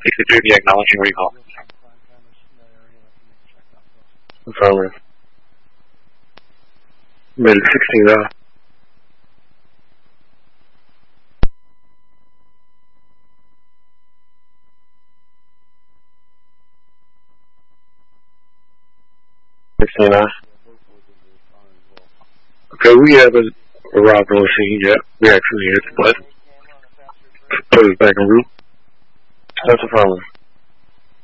63 be acknowledging recall. Affirmative. Mid 16 now. Okay, we haven't arrived on the scene yet. We actually hit the button. Put us back en route. That's affirmative.